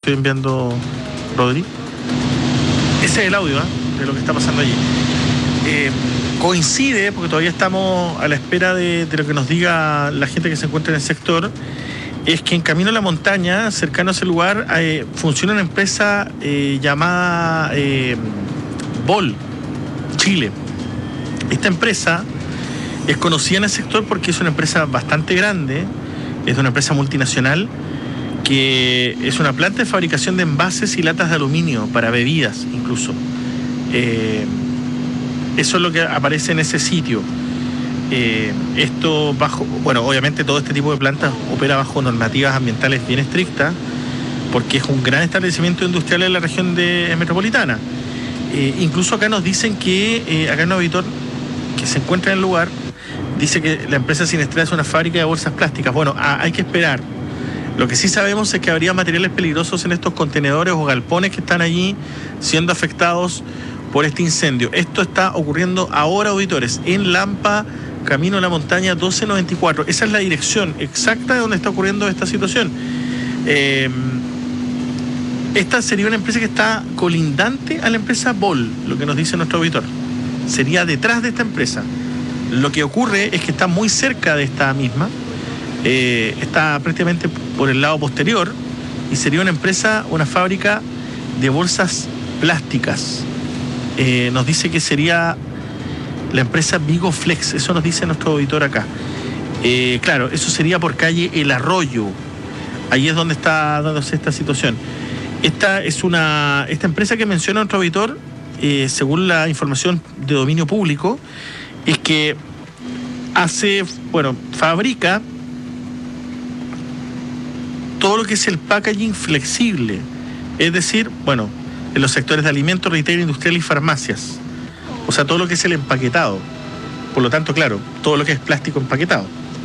estoy enviando, Rodri. Ese es el audio de lo que está pasando allí. Coincide, porque todavía estamos a la espera de lo que nos diga la gente que se encuentra en el sector, es que en Camino a la Montaña, cercano a ese lugar, funciona una empresa llamada Bol Chile. Esta empresa es conocida en el sector porque es una empresa bastante grande, es una empresa multinacional, que es una planta de fabricación de envases y latas de aluminio para bebidas incluso. Eso es lo que aparece en ese sitio. Esto bajo, bueno, obviamente todo este tipo de plantas opera bajo normativas ambientales bien estrictas, porque es un gran establecimiento industrial en la región metropolitana. Incluso acá nos dicen que, acá un auditor que se encuentra en el lugar, dice que la empresa Sinestra es una fábrica de bolsas plásticas. Bueno, hay que esperar. Lo que sí sabemos es que habría materiales peligrosos en estos contenedores o galpones que están allí siendo afectados por este incendio. Esto está ocurriendo ahora, auditores, en Lampa, Camino a la Montaña 1294. Esa es la dirección exacta de donde está ocurriendo esta situación. Esta sería una empresa que está colindante a la empresa Bol, lo que nos dice nuestro auditor. Sería detrás de esta empresa. Lo que ocurre es que está muy cerca de esta misma, está prácticamente por el lado posterior, y sería una empresa, una fábrica de bolsas plásticas. Nos dice que sería la empresa Vigoflex, eso nos dice nuestro auditor acá. Claro, eso sería por calle El Arroyo. Ahí es donde está dándose esta situación. Esta empresa que menciona nuestro auditor, según la información de dominio público, es que fabrica todo lo que es el packaging flexible, es decir, en los sectores de alimentos, retail, industrial y farmacias. O sea, todo lo que es el empaquetado. Por lo tanto, claro, todo lo que es plástico empaquetado.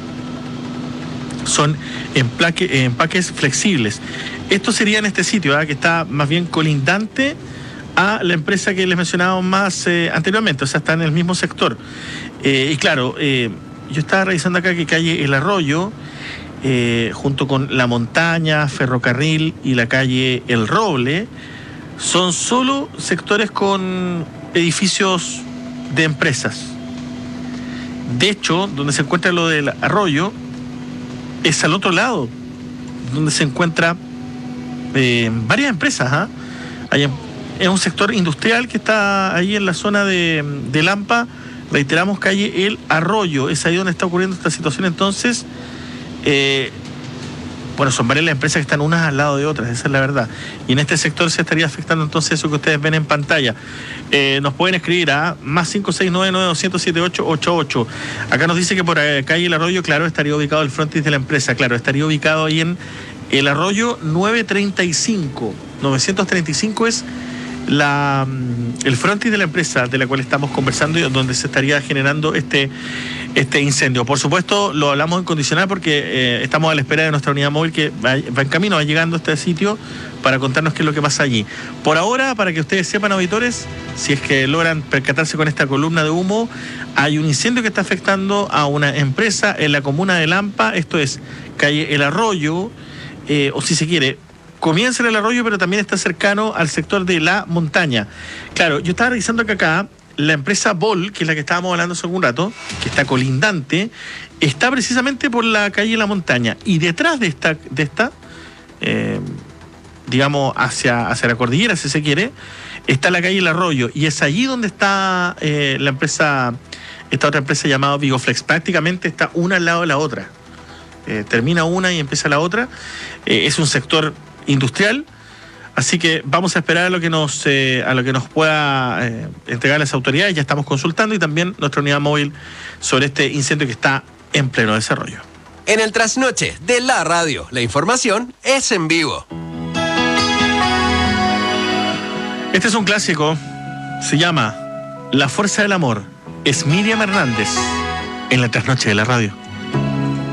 Son empaques flexibles. Esto sería en este sitio, que está más bien colindante a la empresa que les mencionábamos más anteriormente, o sea, está en el mismo sector. Y claro, yo estaba revisando acá que calle El Arroyo, junto con La Montaña, Ferrocarril y la calle El Roble, son solo sectores con edificios de empresas. De hecho, donde se encuentra lo del Arroyo, es al otro lado, donde se encuentra varias empresas. Es un sector industrial que está ahí en la zona de Lampa, reiteramos, calle El Arroyo, es ahí donde está ocurriendo esta situación. Entonces, son varias las empresas que están unas al lado de otras, esa es la verdad. Y en este sector se estaría afectando entonces eso que ustedes ven en pantalla. Nos pueden escribir a +56992007888. Acá nos dice que por calle El Arroyo, claro, estaría ubicado el frontis de la empresa. Claro, estaría ubicado ahí en El Arroyo 935. 935 es el frontis de la empresa de la cual estamos conversando y donde se estaría generando este incendio. Por supuesto, lo hablamos en condicional porque estamos a la espera de nuestra unidad móvil que va en camino, va llegando a este sitio para contarnos qué es lo que pasa allí. Por ahora, para que ustedes sepan, auditores, si es que logran percatarse con esta columna de humo, hay un incendio que está afectando a una empresa en la comuna de Lampa, esto es calle El Arroyo, o si se quiere, comienza en El Arroyo, pero también está cercano al sector de La Montaña. Claro, yo estaba revisando que acá la empresa Bol, que es la que estábamos hablando hace un rato, que está colindante, está precisamente por la calle La Montaña. Y detrás de esta digamos, hacia la cordillera, si se quiere, está la calle El Arroyo. Y es allí donde está la empresa, esta otra empresa llamada Vigoflex. Prácticamente está una al lado de la otra. Termina una y empieza la otra. Es un sector industrial, así que vamos a esperar a lo que nos pueda entregar las autoridades. Ya estamos consultando, y también nuestra unidad móvil sobre este incendio que está en pleno desarrollo. En el trasnoche de la radio, la información es en vivo. Este es un clásico, se llama La Fuerza del Amor. Es Miriam Hernández en la trasnoche de la radio.